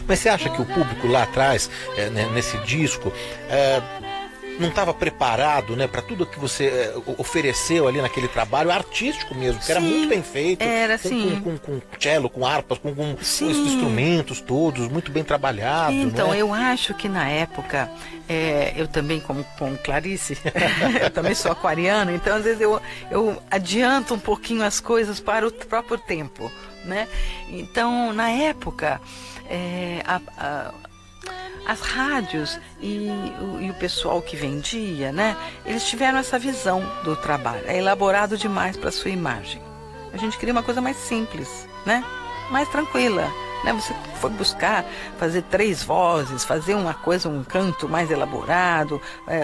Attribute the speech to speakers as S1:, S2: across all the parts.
S1: Mas você acha que o público lá atrás, nesse disco, não estava preparado, né, para tudo que você ofereceu ali naquele trabalho artístico mesmo, que era muito bem feito,
S2: era sim.
S1: com cello, com harpas, com os instrumentos todos, muito bem trabalhado.
S2: Então,
S1: não é?
S2: eu acho que na época, eu também, como Clarice, eu também sou aquariana, então às vezes eu adianto um pouquinho as coisas para o próprio tempo, né? Então, na época, as rádios e o pessoal que vendia, né? Eles tiveram essa visão do trabalho. É elaborado demais para sua imagem. A gente queria uma coisa mais simples, né? Mais tranquila, né? Você foi buscar fazer 3 vozes, fazer uma coisa, um canto mais elaborado,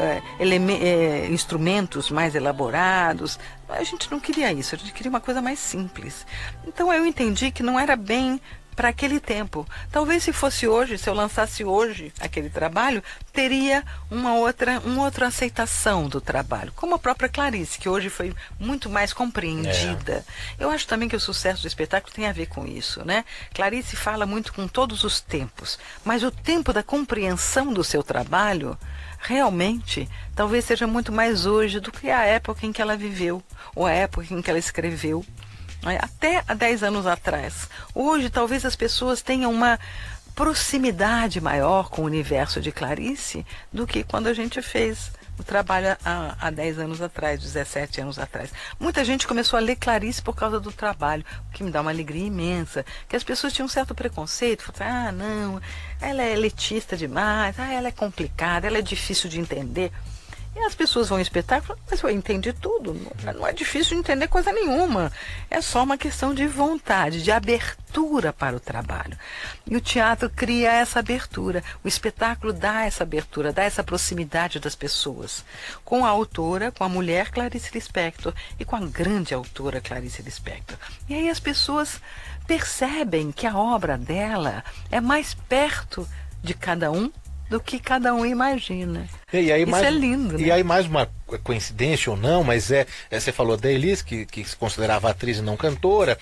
S2: instrumentos mais elaborados. A gente não queria isso, a gente queria uma coisa mais simples. Então eu entendi que não era bem para aquele tempo. Talvez se fosse hoje, se eu lançasse hoje aquele trabalho, teria uma outra aceitação do trabalho, como a própria Clarice, que hoje foi muito mais compreendida. Eu acho também que o sucesso do espetáculo tem a ver com isso, né? Clarice fala muito com todos os tempos, mas o tempo da compreensão do seu trabalho realmente talvez seja muito mais hoje do que a época em que ela viveu, ou a época em que ela escreveu. Até há 10 anos atrás. Hoje, talvez as pessoas tenham uma proximidade maior com o universo de Clarice do que quando a gente fez o trabalho há 10 anos atrás, 17 anos atrás. Muita gente começou a ler Clarice por causa do trabalho, o que me dá uma alegria imensa, que as pessoas tinham um certo preconceito, falavam, não, ela é elitista demais, ela é complicada, ela é difícil de entender. E as pessoas vão ao espetáculo, mas eu entendi tudo, não é difícil de entender coisa nenhuma. É só uma questão de vontade, de abertura para o trabalho. E o teatro cria essa abertura, o espetáculo dá essa abertura, dá essa proximidade das pessoas. Com a autora, com a mulher Clarice Lispector e com a grande autora Clarice Lispector. E aí as pessoas percebem que a obra dela é mais perto de cada um do que cada um imagina.
S1: E aí,
S2: isso é lindo, né?
S1: E aí mais uma coincidência ou não, mas você falou da Elis, que se considerava atriz e não cantora,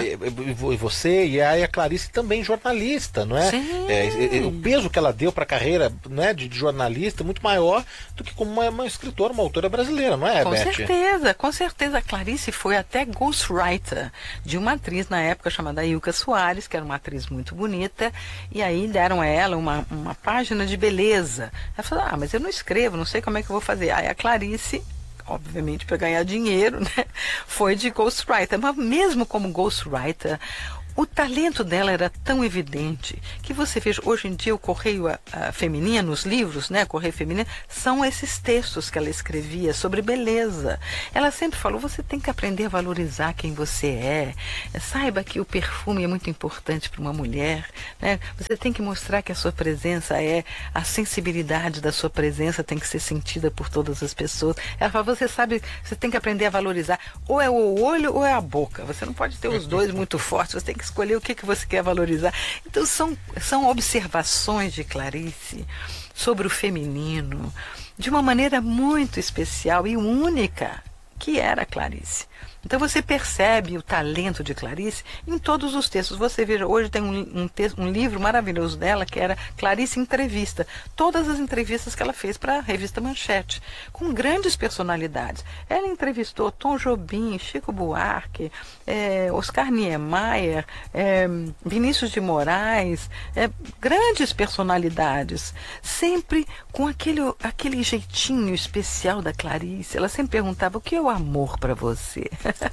S1: e você, e aí a Clarice também jornalista, não é?
S2: Sim.
S1: O peso que ela deu para a carreira, né, de jornalista muito maior do que como uma escritora, uma autora brasileira, não é,
S2: Com
S1: Beth?
S2: certeza, com certeza. A Clarice foi até ghostwriter de uma atriz na época chamada Ilka Soares, que era uma atriz muito bonita, e aí deram a ela uma página de beleza. Ela falou, mas eu não escrevo, não sei como é que eu vou fazer. Aí a Clarice, obviamente para ganhar dinheiro, né, foi de ghostwriter, mas mesmo como ghostwriter, o talento dela era tão evidente que você veja, hoje em dia o Correio Feminino, os livros, né, Correio Feminino, são esses textos que ela escrevia sobre beleza. Ela sempre falou, você tem que aprender a valorizar quem você é. Saiba que o perfume é muito importante para uma mulher, né? Você tem que mostrar que a sua presença a sensibilidade da sua presença tem que ser sentida por todas as pessoas. Ela fala, você sabe, você tem que aprender a valorizar. Ou é o olho ou é a boca. Você não pode ter os dois muito fortes, você tem que escolher o que você quer valorizar. Então são observações de Clarice sobre o feminino de uma maneira muito especial e única que era Clarice. Então você percebe o talento de Clarice em todos os textos. Você veja, hoje tem um livro maravilhoso dela que era Clarice Entrevista. Todas as entrevistas que ela fez para a revista Manchete, com grandes personalidades. Ela entrevistou Tom Jobim, Chico Buarque, Oscar Niemeyer, Vinícius de Moraes, grandes personalidades. Sempre com aquele jeitinho especial da Clarice. Ela sempre perguntava, o que é o amor para você?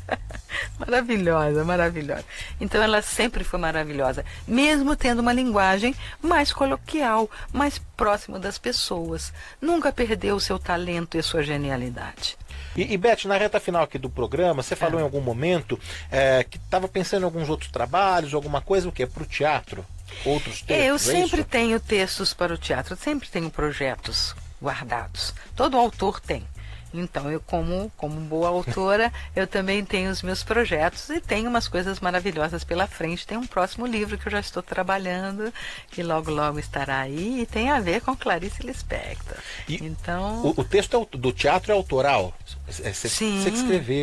S2: Maravilhosa, maravilhosa. Então ela sempre foi maravilhosa, mesmo tendo uma linguagem mais coloquial, mais próxima das pessoas. Nunca perdeu o seu talento e a sua genialidade.
S1: E Beth, na reta final aqui do programa, você falou em algum momento que estava pensando em alguns outros trabalhos, alguma coisa, o quê? Para o teatro? Outros textos?
S2: Eu sempre tenho textos para o teatro, sempre tenho projetos guardados. Todo autor tem. Então, eu como boa autora, eu também tenho os meus projetos e tenho umas coisas maravilhosas pela frente. Tem um próximo livro que eu já estou trabalhando, que logo, logo estará aí, e tem a ver com Clarice Lispector.
S1: E
S2: então,
S1: o texto do teatro é autoral?
S2: sim.
S1: Você que escreveu?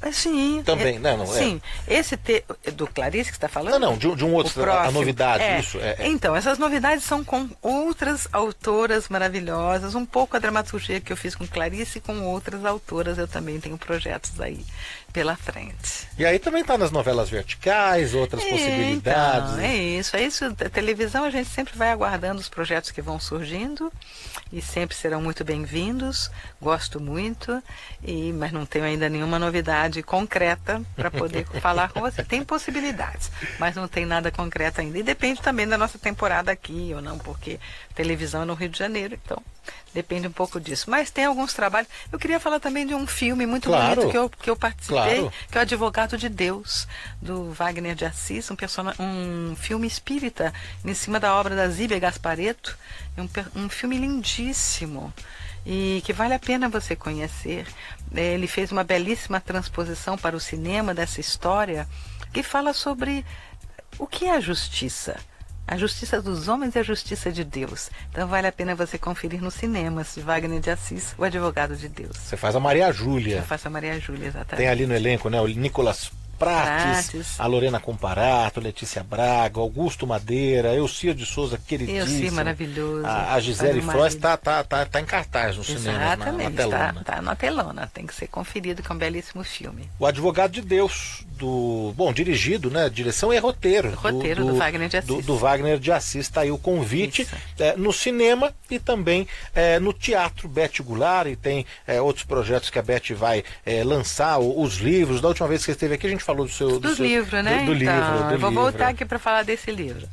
S2: Sim.
S1: Também, não,
S2: sim. Esse do Clarice que você está falando?
S1: Não, de um outro, a novidade, isso.
S2: Então, essas novidades são com outras autoras maravilhosas, um pouco a dramaturgia que eu fiz com Clarice e com outras autoras, eu também tenho projetos aí pela frente.
S1: E aí também está nas novelas verticais, outras possibilidades.
S2: Então, é isso. A televisão a gente sempre vai aguardando os projetos que vão surgindo e sempre serão muito bem-vindos, gosto muito, mas não tenho ainda nenhuma novidade concreta para poder falar com você. Tem possibilidades, mas não tem nada concreto ainda. E depende também da nossa temporada aqui ou não, porque televisão é no Rio de Janeiro, então depende um pouco disso. Mas tem alguns trabalhos. Eu queria falar também de um filme muito bonito que eu participei, que é o Advogado de Deus, do Wagner de Assis, um filme espírita em cima da obra da Zíbia Gasparetto, um filme lindíssimo e que vale a pena você conhecer. Ele fez uma belíssima transposição para o cinema dessa história que fala sobre o que é a justiça. A justiça dos homens e a justiça de Deus. Então vale a pena você conferir nos cinemas de Wagner de Assis, o Advogado de Deus.
S1: Você faz a Maria Júlia.
S2: Eu faço a Maria Júlia, exatamente.
S1: Tem ali no elenco, né, o Nicolas Prates, a Lorena Comparato, Letícia Braga, Augusto Madeira, Elcia de Souza, queridíssimo.
S2: Maravilhoso.
S1: A Gisele Frois tá em cartaz no cinema, na telona.
S2: Está na telona, tem que ser conferido, que é um belíssimo filme.
S1: O Advogado de Deus, dirigido, né, direção e roteiro.
S2: Do Wagner de Assis.
S1: Do Wagner de Assis, está aí o convite no cinema e também no teatro Beth Goulart, e tem outros projetos que a Beth vai lançar, os livros. Da última vez que você esteve aqui, a gente falou do
S2: livro, né?
S1: Do livro.
S2: Eu vou voltar aqui para falar desse livro.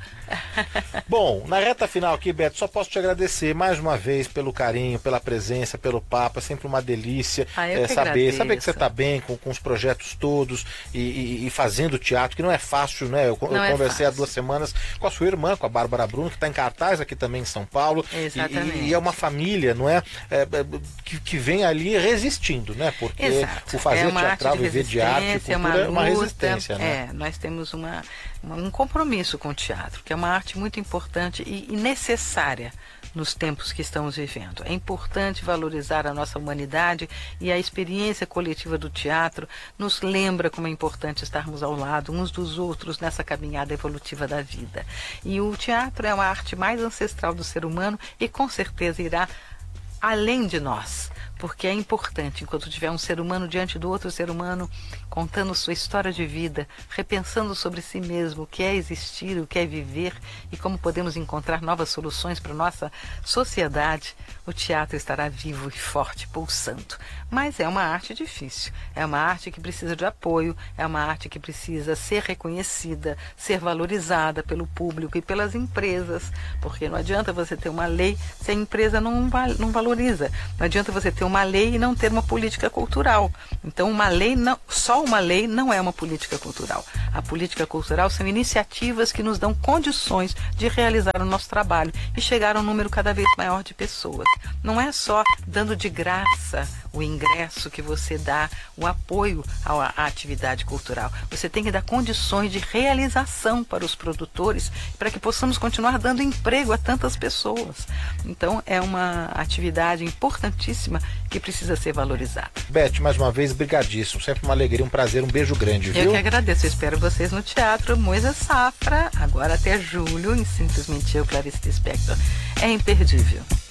S1: Bom, na reta final aqui, Beto, só posso te agradecer mais uma vez pelo carinho, pela presença, pelo papo. É sempre uma delícia saber que você está bem com os projetos todos e fazendo teatro, que não é fácil, né? Eu conversei há 2 semanas com a sua irmã, com a Bárbara Bruno, que está em cartaz aqui também em São Paulo.
S2: Exatamente.
S1: E é uma família, não é? Que vem ali resistindo, né? Porque o fazer teatral, viver de arte, cultura, é uma resistência, né?
S2: Nós temos um compromisso com o teatro, que é uma arte muito importante e necessária nos tempos que estamos vivendo. É importante valorizar a nossa humanidade, e a experiência coletiva do teatro nos lembra como é importante estarmos ao lado uns dos outros nessa caminhada evolutiva da vida. E o teatro é uma arte mais ancestral do ser humano e com certeza irá além de nós, porque é importante, enquanto tiver um ser humano diante do outro ser humano, contando sua história de vida, repensando sobre si mesmo, o que é existir, o que é viver e como podemos encontrar novas soluções para a nossa sociedade, o teatro estará vivo e forte, pulsando. Mas é uma arte difícil, é uma arte que precisa de apoio, é uma arte que precisa ser reconhecida, ser valorizada pelo público e pelas empresas, porque não adianta você ter uma lei se a empresa não valoriza, não adianta você ter uma lei e não ter uma política cultural. Então só uma lei não é uma política cultural. A política cultural são iniciativas que nos dão condições de realizar o nosso trabalho e chegar a um número cada vez maior de pessoas. Não é só dando de graça o ingresso que você dá, o apoio à atividade cultural. Você tem que dar condições de realização para os produtores, para que possamos continuar dando emprego a tantas pessoas. Então, é uma atividade importantíssima que precisa ser valorizada.
S1: Beth, mais uma vez, brigadíssimo. Sempre uma alegria, um prazer, um beijo grande, viu?
S2: Eu que agradeço. Eu espero vocês no Teatro Moisés Safra, agora até julho, em Simplesmente Eu, Clarice Lispector. É imperdível.